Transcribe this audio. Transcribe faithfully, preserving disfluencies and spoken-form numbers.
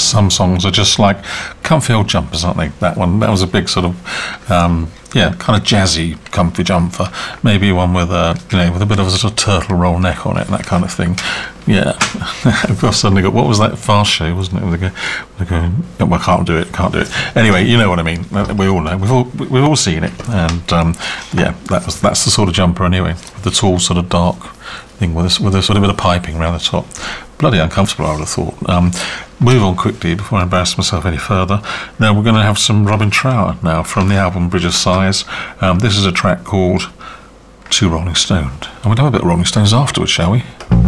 some songs are just like comfy old jumpers, aren't they? That one, that was a big sort of, um, yeah, kind of jazzy comfy jumper. Maybe one with a, you know, with a bit of a sort of turtle roll neck on it and that kind of thing. Yeah. I've suddenly got, what was that Fast Show, wasn't it? They go, they go, oh, well, I can't do it, can't do it. Anyway, you know what I mean. We all know. We've all we've all seen it, and um, yeah, that was that's the sort of jumper anyway. With the tall sort of dark thing with a, with a sort of bit of piping around the top. Bloody uncomfortable, I would have thought. Um, move on quickly before I embarrass myself any further. Now we're going to have some Robin Trower now from the album Bridge of Sighs. Um, this is a track called To Rolling Stones. And we'll have a bit of Rolling Stones afterwards, shall we?